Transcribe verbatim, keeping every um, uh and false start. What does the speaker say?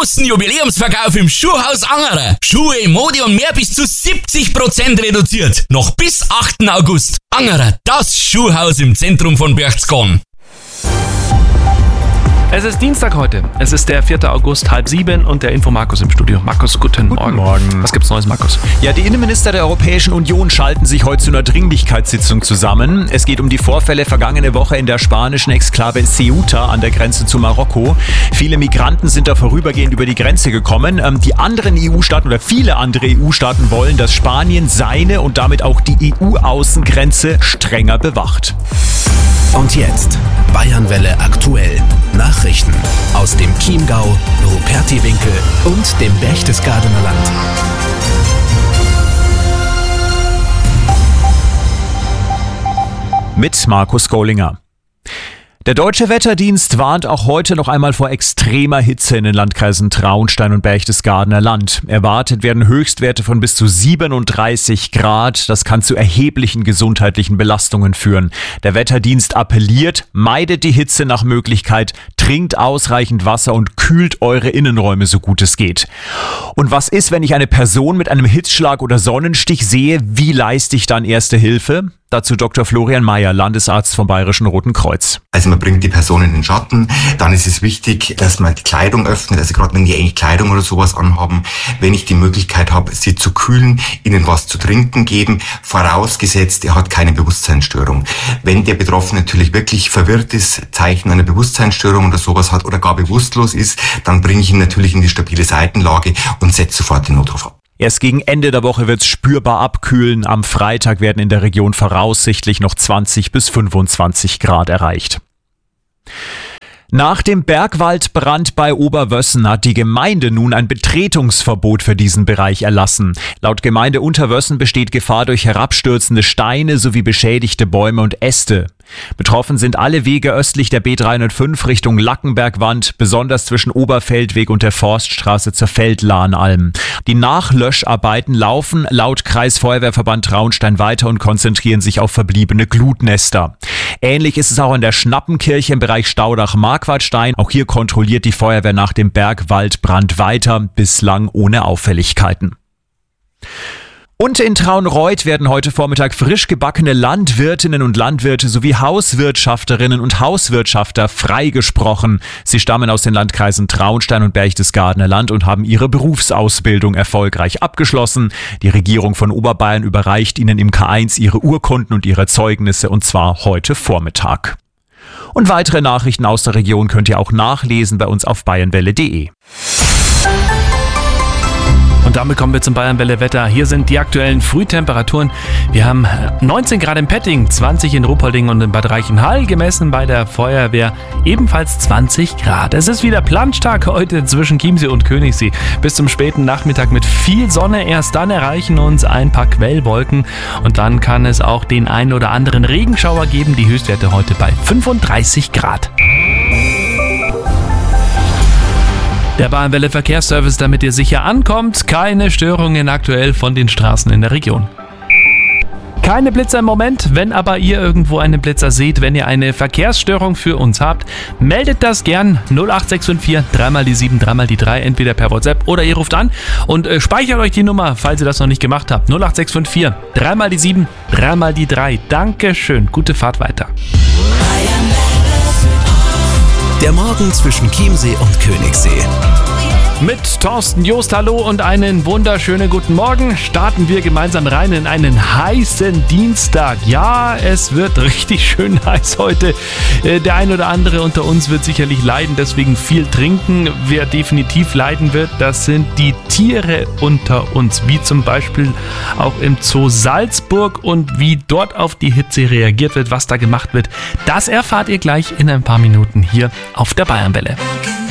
großen Jubiläumsverkauf im Schuhhaus Angerer. Schuhe, Mode und mehr bis zu siebzig Prozent reduziert. Noch bis achten August. Angerer, das Schuhhaus im Zentrum von Berchtesgaden. Es ist Dienstag heute. Es ist der vierte August, halb sieben und der Info Markus im Studio. Markus, guten, guten Morgen. Morgen. Was gibt's Neues, Markus? Ja, die Innenminister der Europäischen Union schalten sich heute zu einer Dringlichkeitssitzung zusammen. Es geht um die Vorfälle vergangene Woche in der spanischen Exklave Ceuta an der Grenze zu Marokko. Viele Migranten sind da vorübergehend über die Grenze gekommen. Die anderen E U-Staaten oder viele andere E U-Staaten wollen, dass Spanien seine und damit auch die E U-Außengrenze strenger bewacht. Und jetzt Bayernwelle aktuell. Nachrichten aus dem Chiemgau, Rupertiwinkel und dem Berchtesgadener Land. Mit Markus Gollinger. Der Deutsche Wetterdienst warnt auch heute noch einmal vor extremer Hitze in den Landkreisen Traunstein und Berchtesgadener Land. Erwartet werden Höchstwerte von bis zu siebenunddreißig Grad. Das kann zu erheblichen gesundheitlichen Belastungen führen. Der Wetterdienst appelliert, meidet die Hitze nach Möglichkeit, trinkt ausreichend Wasser und kühlt eure Innenräume so gut es geht. Und was ist, wenn ich eine Person mit einem Hitzschlag oder Sonnenstich sehe? Wie leiste ich dann erste Hilfe? Dazu Doktor Florian Mayer, Landesarzt vom Bayerischen Roten Kreuz. Also man bringt die Person in den Schatten, dann ist es wichtig, dass man die Kleidung öffnet, also gerade wenn die eigentlich Kleidung oder sowas anhaben, wenn ich die Möglichkeit habe, sie zu kühlen, ihnen was zu trinken geben, vorausgesetzt, er hat keine Bewusstseinsstörung. Wenn der Betroffene natürlich wirklich verwirrt ist, Zeichen einer Bewusstseinsstörung oder sowas hat oder gar bewusstlos ist, dann bringe ich ihn natürlich in die stabile Seitenlage und setze sofort den Notruf ab. Erst gegen Ende der Woche wird es spürbar abkühlen. Am Freitag werden in der Region voraussichtlich noch zwanzig bis fünfundzwanzig Grad erreicht. Nach dem Bergwaldbrand bei Oberwössen hat die Gemeinde nun ein Betretungsverbot für diesen Bereich erlassen. Laut Gemeinde Unterwössen besteht Gefahr durch herabstürzende Steine sowie beschädigte Bäume und Äste. Betroffen sind alle Wege östlich der B dreihundertfünf Richtung Lackenbergwand, besonders zwischen Oberfeldweg und der Forststraße zur Feldlahnalm. Die Nachlöscharbeiten laufen laut Kreisfeuerwehrverband Traunstein weiter und konzentrieren sich auf verbliebene Glutnester. Ähnlich ist es auch in der Schnappenkirche im Bereich Staudach-Marquardstein. Auch hier kontrolliert die Feuerwehr nach dem Bergwaldbrand weiter, bislang ohne Auffälligkeiten. Und in Traunreut werden heute Vormittag frisch gebackene Landwirtinnen und Landwirte sowie Hauswirtschafterinnen und Hauswirtschafter freigesprochen. Sie stammen aus den Landkreisen Traunstein und Berchtesgadener Land und haben ihre Berufsausbildung erfolgreich abgeschlossen. Die Regierung von Oberbayern überreicht ihnen im K eins ihre Urkunden und ihre Zeugnisse, und zwar heute Vormittag. Und weitere Nachrichten aus der Region könnt ihr auch nachlesen bei uns auf bayernwelle punkt de. Und damit kommen wir zum Bayernwelle-Wetter. Hier sind die aktuellen Frühtemperaturen. Wir haben neunzehn Grad in Petting, zwanzig in Ruppolding und in Bad Reichenhall, gemessen bei der Feuerwehr ebenfalls zwanzig Grad. Es ist wieder Planschtag heute zwischen Chiemsee und Königssee. Bis zum späten Nachmittag mit viel Sonne. Erst dann erreichen uns ein paar Quellwolken und dann kann es auch den einen oder anderen Regenschauer geben. Die Höchstwerte heute bei fünfunddreißig Grad. Der Bayernwelle Verkehrsservice, damit ihr sicher ankommt. Keine Störungen aktuell von den Straßen in der Region. Keine Blitzer im Moment, wenn aber ihr irgendwo einen Blitzer seht, wenn ihr eine Verkehrsstörung für uns habt, meldet das gern null acht sechs fünf vier, dreimal die sieben, dreimal die drei, entweder per WhatsApp oder ihr ruft an und äh, speichert euch die Nummer, falls ihr das noch nicht gemacht habt. null acht sechs fünf vier, dreimal die sieben, dreimal die drei. Dankeschön, gute Fahrt weiter. Der Morgen zwischen Chiemsee und Königssee. Mit Thorsten Joost, hallo und einen wunderschönen guten Morgen. Starten wir gemeinsam rein in einen heißen Dienstag. Ja, es wird richtig schön heiß heute. Der ein oder andere unter uns wird sicherlich leiden, deswegen viel trinken. Wer definitiv leiden wird, das sind die Tiere unter uns, wie zum Beispiel auch im Zoo Salzburg, und wie dort auf die Hitze reagiert wird, was da gemacht wird. Das erfahrt ihr gleich in ein paar Minuten hier auf der Bayernwelle.